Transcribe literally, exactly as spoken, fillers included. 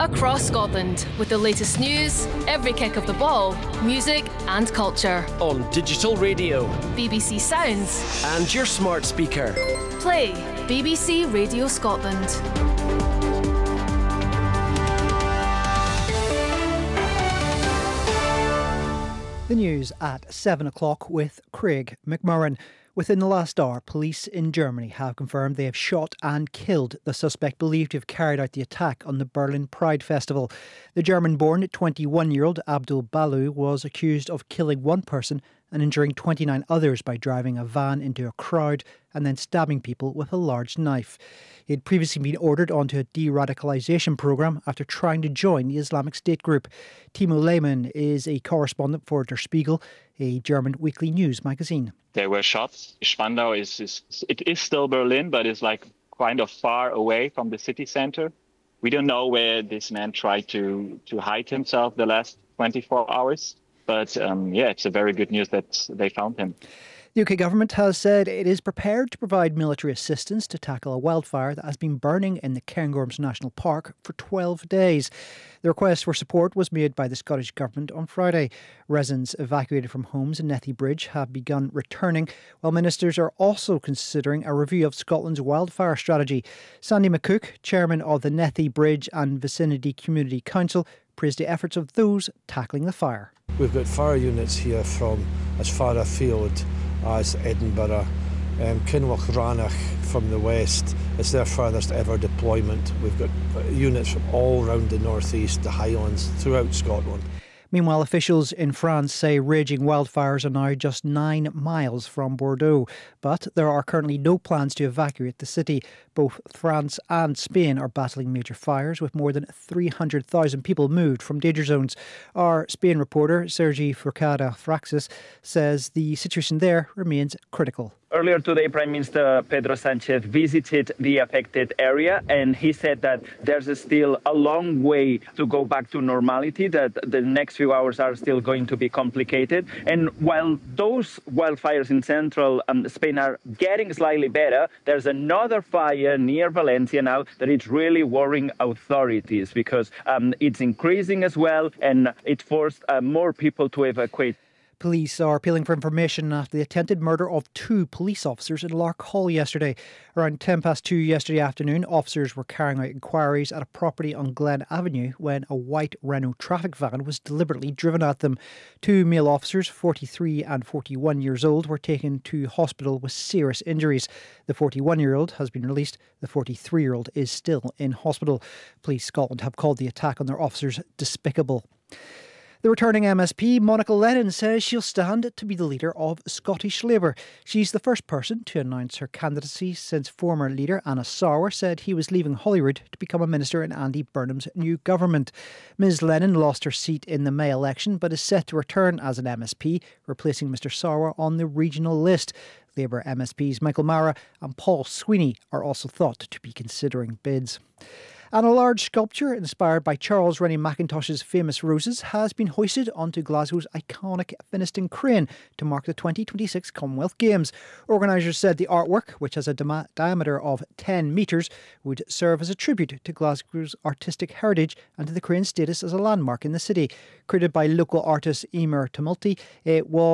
across Scotland with the latest news, every kick of the ball, music and culture. On digital radio, B B C Sounds and your smart speaker. Play B B C Radio Scotland. The news at seven o'clock with Craig McMurran. Within the last hour, police in Germany have confirmed they have shot and killed the suspect believed to have carried out the attack on the Berlin Pride Festival. The German-born twenty-one-year-old Abdul Balu was accused of killing one person and injuring twenty-nine others by driving a van into a crowd and then stabbing people with a large knife. He had previously been ordered onto a de-radicalisation programme after trying to join the Islamic State group. Timo Lehmann is a correspondent for Der Spiegel, a German weekly news magazine. There were shots. Spandau is, is it is still Berlin, but it's like kind of far away from the city centre. We don't know where this man tried to, to hide himself the last twenty-four hours. But um, yeah, it's a very good news that they found him. The U K government has said it is prepared to provide military assistance to tackle a wildfire that has been burning in the Cairngorms National Park for twelve days. The request for support was made by the Scottish Government on Friday. Residents evacuated from homes in Nethy Bridge have begun returning, while ministers are also considering a review of Scotland's wildfire strategy. Sandy McCook, chairman of the Nethy Bridge and Vicinity Community Council, praised the efforts of those tackling the fire. We've got fire units here from as far afield as Edinburgh. Um, Kinloch Ranach from the west is their furthest ever deployment. We've got units from all around the northeast, the Highlands, throughout Scotland. Meanwhile, officials in France say raging wildfires are now just nine miles from Bordeaux. But there are currently no plans to evacuate the city. Both France and Spain are battling major fires, with more than three hundred thousand people moved from danger zones. Our Spain reporter, Sergi Forcada Fraxis, says the situation there remains critical. Earlier today, Prime Minister Pedro Sánchez visited the affected area, and he said that there's still a long way to go back to normality, that the next few hours are still going to be complicated. And while those wildfires in central um, Spain are getting slightly better, there's another fire near Valencia now that is really worrying authorities because um, it's increasing as well, and it forced uh, more people to evacuate. Police are appealing for information after the attempted murder of two police officers in Larkhall yesterday. Around ten past two yesterday afternoon, officers were carrying out inquiries at a property on Glen Avenue when a white Renault traffic van was deliberately driven at them. Two male officers, forty-three and forty-one years old, were taken to hospital with serious injuries. The forty-one-year-old has been released. The forty-three-year-old is still in hospital. Police Scotland have called the attack on their officers despicable. The returning M S P, Monica Lennon, says she'll stand to be the leader of Scottish Labour. She's the first person to announce her candidacy since former leader Anna Sauer said he was leaving Holyrood to become a minister in Andy Burnham's new government. Ms Lennon lost her seat in the May election but is set to return as an M S P, replacing Mr Sauer on the regional list. Labour M S Ps Michael Mara and Paul Sweeney are also thought to be considering bids. And a large sculpture inspired by Charles Rennie Mackintosh's famous roses has been hoisted onto Glasgow's iconic Finnieston Crane to mark the twenty twenty-six Commonwealth Games. Organisers said the artwork, which has a di- diameter of ten metres, would serve as a tribute to Glasgow's artistic heritage and to the Crane's status as a landmark in the city. Created by local artist Emer Tumulty, it was